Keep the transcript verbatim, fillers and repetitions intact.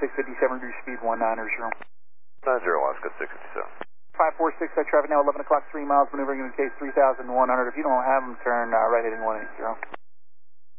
six fifty-seven, reduce speed one nine zero. nine zero, Alaska six fifty-seven. five four six, uh, traffic now eleven o'clock, three miles, maneuvering in the case three thousand one hundred. If you don't have them, turn uh, right heading one eight zero.